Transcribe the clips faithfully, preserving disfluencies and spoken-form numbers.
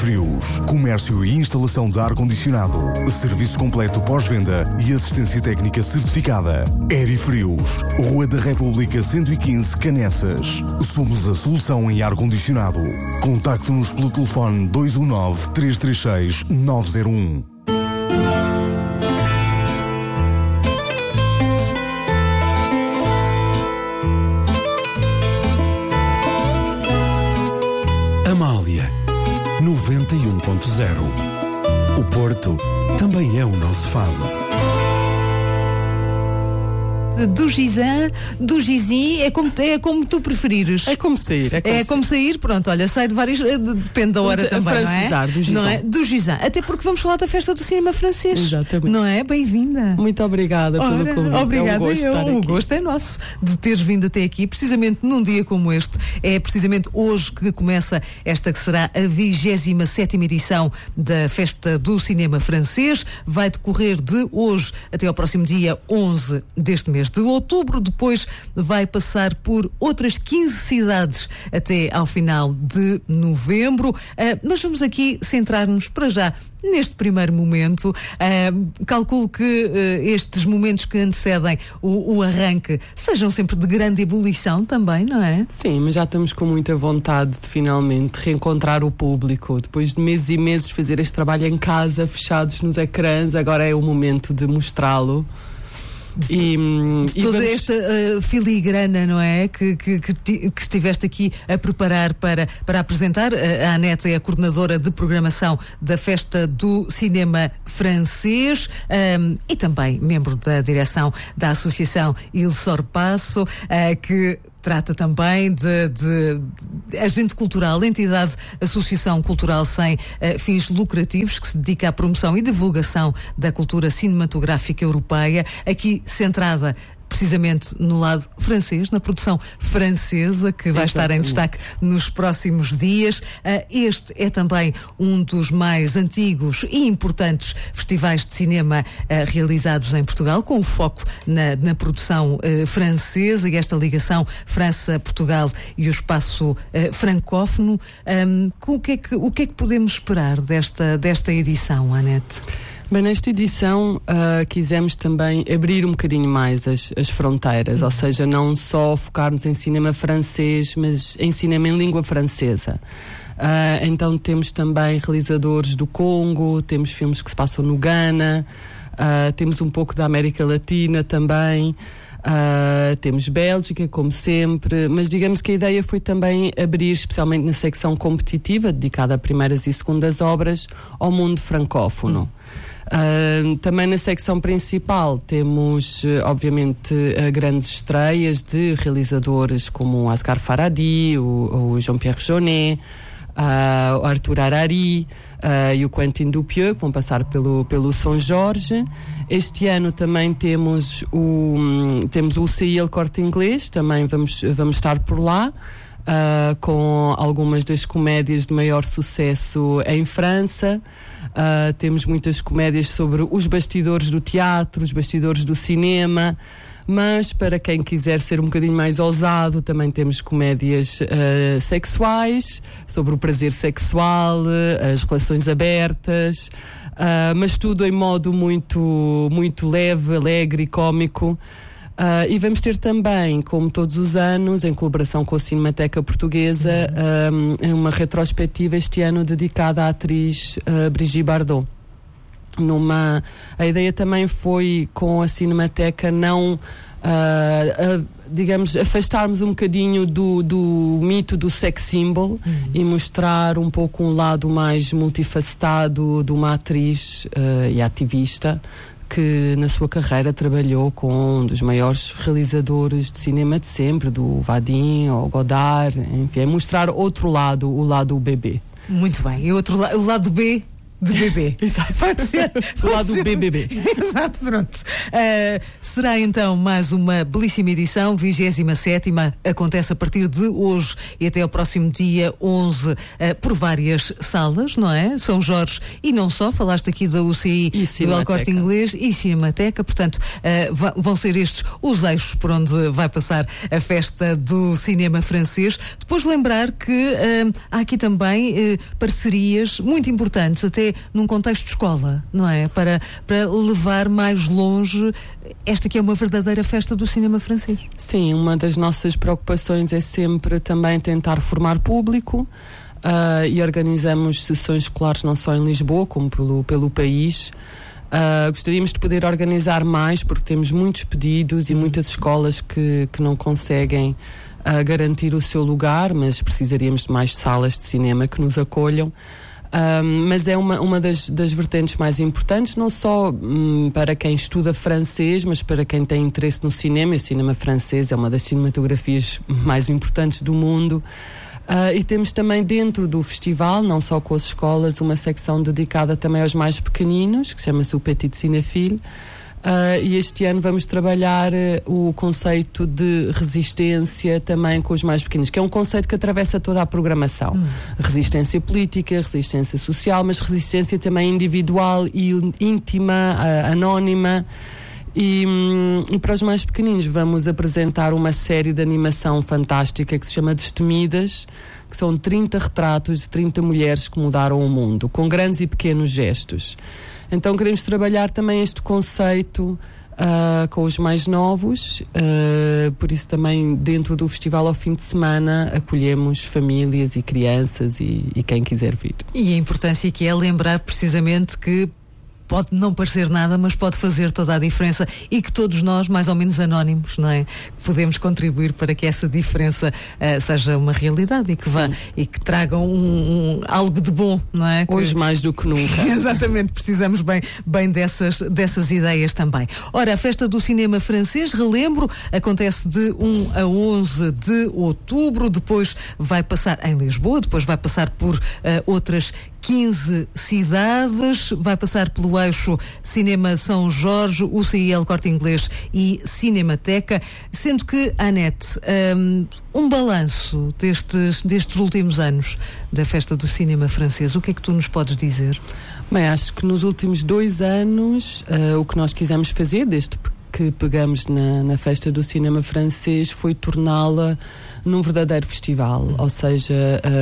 Aerifrios, comércio e instalação de ar-condicionado, serviço completo pós-venda e assistência técnica certificada. Aerifrios, Rua da República cento e quinze, Canessas. Somos a solução em ar-condicionado. Contacte-nos pelo telefone dois um nove, três três seis, nove zero um. Amália, noventa e um ponto zero. O Porto também é o nosso fado. Do Gizan, do Gizi, é como, é como tu preferires. É como sair. É como, é como sair, pronto, olha, sai de várias. Depende da hora Mas, também, não é? do Gizan. Não é? Do Gizan. Até porque vamos falar da festa do cinema francês. Exatamente. Não é? Bem-vinda. Muito obrigada pelo Ora, convite. obrigada, é um gosto eu, estar o aqui. gosto é nosso de teres vindo até aqui, precisamente num dia como este. É precisamente hoje que começa esta que será a vigésima sétima edição da Festa do Cinema Francês. Vai decorrer de hoje até ao próximo dia onze deste mês de outubro. Depois vai passar por outras quinze cidades até ao final de novembro. Uh, mas vamos aqui centrar-nos para já neste primeiro momento. Uh, calculo que uh, estes momentos que antecedem o, o arranque sejam sempre de grande ebulição também, não é? Sim, mas já estamos com muita vontade de finalmente reencontrar o público. Depois de meses e meses fazer este trabalho em casa, fechados nos ecrãs, agora é o momento de mostrá-lo. De, e, de e toda vamos... esta uh, filigrana, não é? Que, que, que, que estiveste aqui a preparar para, para apresentar. A Aneta é a coordenadora de programação da Festa do Cinema Francês um, e também membro da direção da Associação Il Sorpasso, uh, que trata também de, de, de agente cultural, entidade, associação cultural sem uh, fins lucrativos, que se dedica à promoção e divulgação da cultura cinematográfica europeia, aqui centrada precisamente no lado francês, na produção francesa, que vai Exatamente. Estar em destaque nos próximos dias. Uh, este é também um dos mais antigos e importantes festivais de cinema uh, realizados em Portugal, com o foco na, na produção uh, francesa e esta ligação França-Portugal e o espaço uh, francófono. Um, com o, que é que, o que é que podemos esperar desta, desta edição, Anete? Bem, nesta edição uh, quisemos também abrir um bocadinho mais as, as fronteiras, uhum. ou seja, não só focar-nos em cinema francês, mas em cinema em língua francesa. Uh, então temos também realizadores do Congo, temos filmes que se passam no Ghana, uh, temos um pouco da América Latina também. Uh, temos Bélgica, como sempre, mas digamos que a ideia foi também abrir, especialmente na secção competitiva, dedicada a primeiras e segundas obras, ao mundo francófono. Uh, também na secção principal temos, uh, obviamente, uh, grandes estreias de realizadores como o Asghar Farhadi, o, o Jean-Pierre Jeunet, uh, o Arthur Harari uh, e o Quentin Dupieux, que vão passar pelo, pelo São Jorge. Este ano também temos o, um, temos o U C I El Corte Inglês, também vamos, vamos estar por lá. Uh, com algumas das comédias de maior sucesso em França. Uh, temos muitas comédias sobre os bastidores do teatro, os bastidores do cinema, mas para quem quiser ser um bocadinho mais ousado, também temos comédias uh, sexuais, sobre o prazer sexual, as relações abertas, uh, mas tudo em modo muito, muito leve, alegre e cómico. Uh, e vamos ter também, como todos os anos, em colaboração com a Cinemateca Portuguesa, um, uma retrospectiva este ano dedicada à atriz uh, Brigitte Bardot. Numa, a ideia também foi, com a Cinemateca, não, uh, uh, digamos, afastarmos um bocadinho do, do mito do sex symbol uhum. e mostrar um pouco um lado mais multifacetado de uma atriz uh, e ativista, que na sua carreira trabalhou com um dos maiores realizadores de cinema de sempre, do Vadim ou Godard, enfim, é mostrar outro lado, o lado B B. Muito bem, e outro la- o lado B de bebê. Exato. Pode ser. Do lado do B B B. Exato, pronto. Uh, será então mais uma belíssima edição, vigésima sétima, acontece a partir de hoje e até ao próximo dia onze, uh, por várias salas, não é? São Jorge e não só, falaste aqui da U C I, e do El Corte Inglês e Cinemateca, portanto, uh, vão ser estes os eixos por onde vai passar a festa do cinema francês. Depois lembrar que uh, há aqui também uh, parcerias muito importantes, até num contexto de escola, não é? Para, para levar mais longe esta que é uma verdadeira festa do cinema francês. Sim, uma das nossas preocupações é sempre também tentar formar público. Uh, e organizamos sessões escolares não só em Lisboa, como pelo, pelo país. Uh, gostaríamos de poder organizar mais, porque temos muitos pedidos e muitas escolas que, que não conseguem uh, garantir o seu lugar, mas precisaríamos de mais salas de cinema que nos acolham. Um, mas é uma, uma das, das vertentes mais importantes, não só um, para quem estuda francês, mas para quem tem interesse no cinema. E o cinema francês é uma das cinematografias mais importantes do mundo. Uh, e temos também dentro do festival, não só com as escolas, uma secção dedicada também aos mais pequeninos, que chama-se o Petit Cinéphile. Uh, e este ano vamos trabalhar uh, o conceito de resistência também com os mais pequenos, que é um conceito que atravessa toda a programação. Hum. Resistência política, resistência social, mas resistência também individual e íntima, uh, anónima. E, hum, e para os mais pequeninos vamos apresentar uma série de animação fantástica que se chama Destemidas, que são trinta retratos de trinta mulheres que mudaram o mundo, com grandes e pequenos gestos. Então queremos trabalhar também este conceito uh, com os mais novos, uh, por isso também dentro do festival ao fim de semana acolhemos famílias e crianças e, e quem quiser vir. E a importância que é lembrar precisamente que pode não parecer nada, mas pode fazer toda a diferença e que todos nós, mais ou menos anónimos, não é? Podemos contribuir para que essa diferença uh, seja uma realidade e que, vá, e que tragam um, um, algo de bom, não é? Hoje que... mais do que nunca. Exatamente, precisamos bem, bem dessas, dessas ideias também. Ora, a Festa do Cinema Francês, relembro, acontece de um a onze de outubro, depois vai passar em Lisboa, depois vai passar por uh, outras quinze cidades, vai passar pelo eixo Cinema São Jorge, U C I El Corte Inglês e Cinemateca, sendo que, Anete, um, um balanço destes, destes últimos anos da Festa do Cinema Francês, o que é que tu nos podes dizer? Bem, acho que nos últimos dois anos uh, o que nós quisemos fazer, desde que pegamos na, na Festa do Cinema Francês, foi torná-la num verdadeiro festival, ou seja,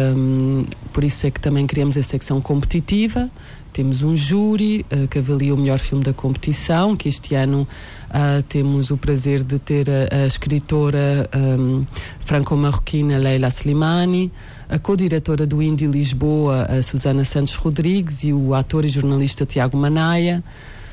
um, por isso é que também criamos a secção competitiva. Temos um júri uh, que avalia o melhor filme da competição, que este ano uh, temos o prazer de ter a, a escritora um, franco-marroquina Leila Slimani, a co-diretora do Indie Lisboa, a Susana Santos Rodrigues, e o ator e jornalista Tiago Manaia.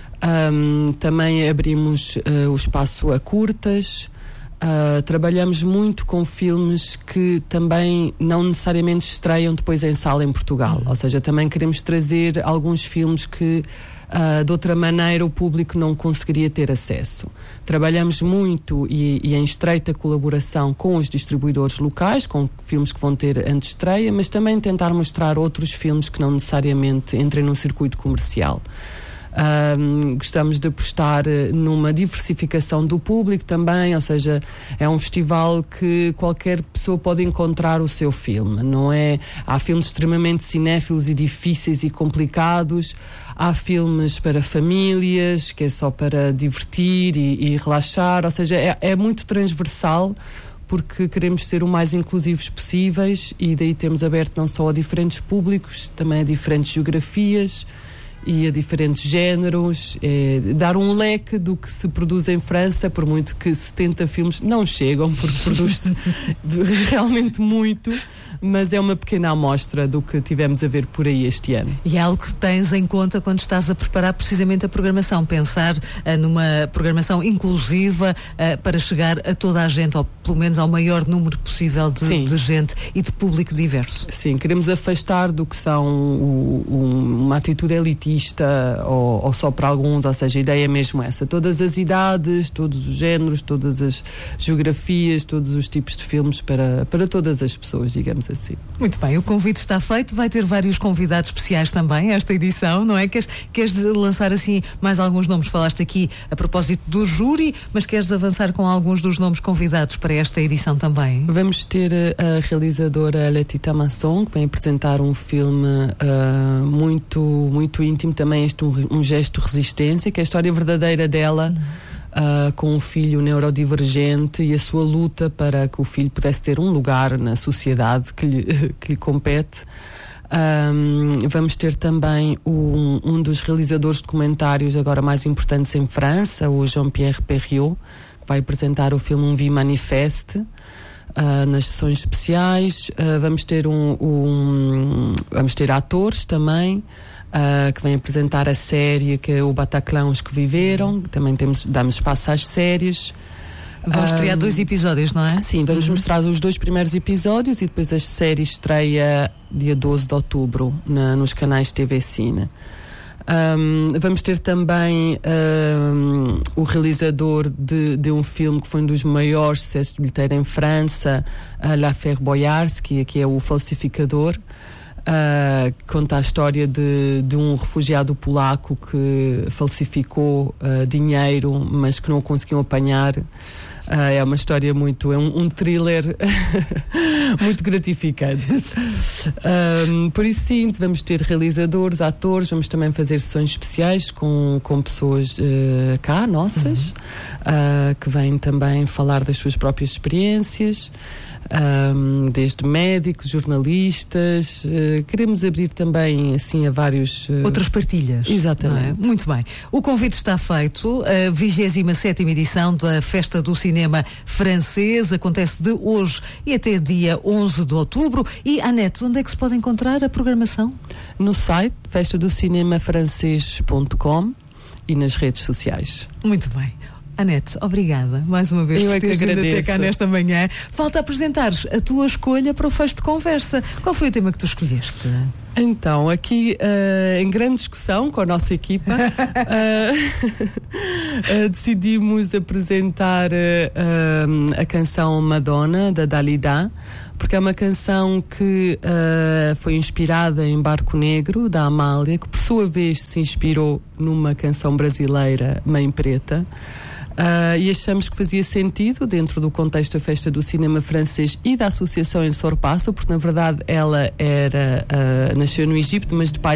Um, também abrimos uh, o espaço a curtas. Uh, trabalhamos muito com filmes que também não necessariamente estreiam depois em sala em Portugal, ou seja, também queremos trazer alguns filmes que uh, de outra maneira o público não conseguiria ter acesso. Trabalhamos muito e, e em estreita colaboração com os distribuidores locais, com filmes que vão ter antestreia, mas também tentar mostrar outros filmes que não necessariamente entrem no circuito comercial. Um, gostamos de apostar numa diversificação do público também, ou seja, é um festival que qualquer pessoa pode encontrar o seu filme, não é? Há filmes extremamente cinéfilos e difíceis e complicados, há filmes para famílias, que é só para divertir e, e relaxar, ou seja, é, é muito transversal, porque queremos ser o mais inclusivos possíveis e daí temos aberto não só a diferentes públicos, também a diferentes geografias e a diferentes géneros, é, dar um leque do que se produz em França, por muito que setenta filmes não chegam, porque produz-se realmente muito, mas é uma pequena amostra do que tivemos a ver por aí este ano. E é algo que tens em conta quando estás a preparar precisamente a programação, pensar uh, numa programação inclusiva uh, para chegar a toda a gente, ou pelo menos ao maior número possível de, de gente e de público diverso. Sim, queremos afastar do que são o, o, uma atitude elitista elitista ou, ou só para alguns, ou seja, a ideia é mesmo essa. Todas as idades, todos os géneros, todas as geografias, todos os tipos de filmes para, para todas as pessoas, digamos assim. Muito bem, o convite está feito, vai ter vários convidados especiais também esta edição, não é? Queres, queres lançar assim mais alguns nomes? Falaste aqui a propósito do júri, mas queres avançar com alguns dos nomes convidados para esta edição também? Vamos ter a realizadora Letita Masson, que vem apresentar um filme uh, muito, muito íntimo também, este um, um gesto de resistência, que é a história verdadeira dela, uh, com um filho neurodivergente e a sua luta para que o filho pudesse ter um lugar na sociedade que lhe, que lhe compete. Um, vamos ter também um, um dos realizadores de documentários agora mais importantes em França, o Jean-Pierre Perriot, que vai apresentar o filme Um Vie Manifeste uh, nas sessões especiais. Uh, vamos ter um, um vamos ter atores também uh, que vêm apresentar a série que é o Bataclan, Os que Viveram. Também temos, damos espaço às séries. Vão estrear um, dois episódios, não é? Sim, vamos uhum. mostrar os dois primeiros episódios e depois a série estreia dia doze de outubro na, nos canais T V Cine. Um, vamos ter também um, o realizador de, de um filme que foi um dos maiores sucessos de bilheteira em França, uh, L'Affaire Boyarsky, que é o Falsificador. Uh, conta a história de, de um refugiado polaco que falsificou uh, dinheiro, mas que não conseguiu apanhar. Uh, é uma história muito, é um, um thriller muito gratificante. Um, por isso sim, vamos ter realizadores, atores, vamos também fazer sessões especiais com, com pessoas uh, cá, nossas, uhum. uh, que vêm também falar das suas próprias experiências. Um, desde médicos, jornalistas, uh, queremos abrir também assim a vários... Uh... Outras partilhas. Exatamente. É? Muito bem. O convite está feito. A vigésima sétima edição da Festa do Cinema Francês acontece de hoje e até dia onze de outubro. E, Anete, onde é que se pode encontrar a programação? No site festa do cinema francês ponto com e nas redes sociais. Muito bem. Anete, obrigada mais uma vez Eu por é teres vindo até agradeço. cá nesta manhã. Falta apresentares a tua escolha para o fecho de conversa. Qual foi o tema que tu escolheste? Então, aqui uh, em grande discussão com a nossa equipa, uh, uh, decidimos apresentar uh, a canção Madonna, da Dalida, porque é uma canção que uh, foi inspirada em Barco Negro, da Amália, que por sua vez se inspirou numa canção brasileira, Mãe Preta. Uh, e achamos que fazia sentido dentro do contexto da Festa do Cinema Francês e da Associação El Sorpasso, porque na verdade ela era, uh, nasceu no Egito, mas de pai